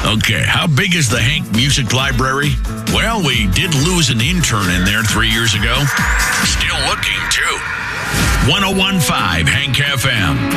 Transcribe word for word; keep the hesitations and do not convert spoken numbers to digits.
Okay, how big is the Hank Music Library? Well, we did lose an intern in there three years ago. Still looking, too. one oh one point five Hank F M.